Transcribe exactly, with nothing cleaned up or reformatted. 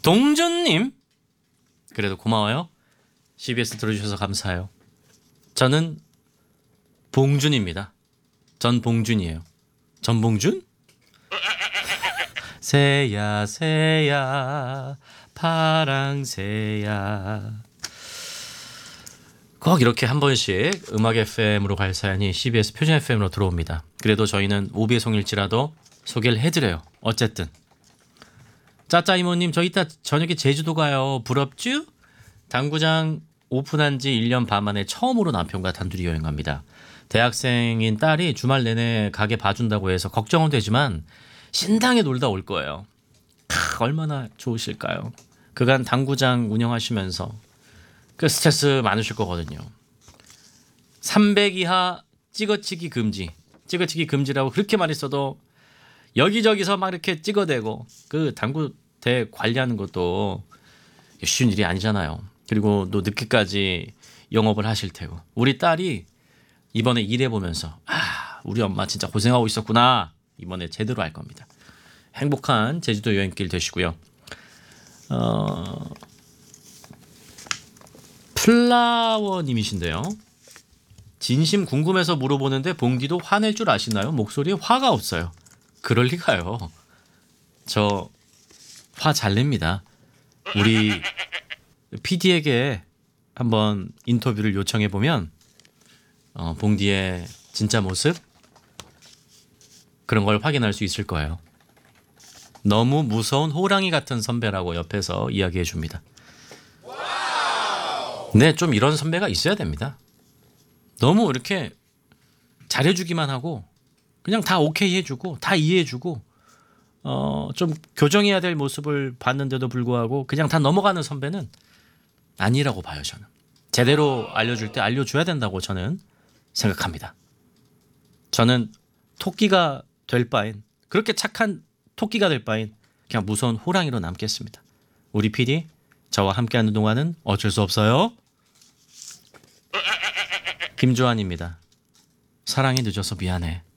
동준님 그래도 고마워요. 씨비에스 들어주셔서 감사해요. 저는 봉준입니다. 전 봉준이에요. 전봉준? 새야 새야 파랑새야. 꼭 이렇게 한 번씩 음악 에프엠으로 갈 사연이 씨비에스 표준 에프엠으로 들어옵니다. 그래도 저희는 오비의송일지라도 소개를 해드려요. 어쨌든 짜짜 이모님 저 이따 저녁에 제주도 가요. 부럽쥬? 당구장 오픈한 지 일 년 반 만에 처음으로 남편과 단둘이 여행 갑니다. 대학생인 딸이 주말 내내 가게 봐준다고 해서 걱정은 되지만 신나게 놀다 올 거예요. 크, 얼마나 좋으실까요? 그간 당구장 운영하시면서 그 스트레스 많으실 거거든요. 삼백 이하 찍어치기 금지. 찍어치기 금지라고 그렇게 많이 써도 여기저기서 막 이렇게 찍어대고 그 당구대 관리하는 것도 쉬운 일이 아니잖아요. 그리고 또 늦게까지 영업을 하실 테고. 우리 딸이 이번에 일해보면서 아 우리 엄마 진짜 고생하고 있었구나. 이번에 제대로 할 겁니다. 행복한 제주도 여행길 되시고요. 어... 플라워님이신데요. 진심 궁금해서 물어보는데 봉디도 화낼 줄 아시나요? 목소리에 화가 없어요. 그럴 리가요. 저 화 잘 냅니다. 우리 피디에게 한번 인터뷰를 요청해 보면 어, 봉디의 진짜 모습 그런 걸 확인할 수 있을 거예요. 너무 무서운 호랑이 같은 선배라고 옆에서 이야기해 줍니다. 네, 좀 이런 선배가 있어야 됩니다. 너무 이렇게 잘해주기만 하고 그냥 다 오케이 해주고 다 이해해주고 어, 좀 교정해야 될 모습을 봤는데도 불구하고 그냥 다 넘어가는 선배는 아니라고 봐요. 저는 제대로 알려줄 때 알려줘야 된다고 저는 생각합니다. 저는 토끼가 될 바엔 그렇게 착한 토끼가 될 바엔 그냥 무서운 호랑이로 남겠습니다. 우리 피디 저와 함께하는 동안은 어쩔 수 없어요. 김조한입니다. 사랑이 늦어서 미안해.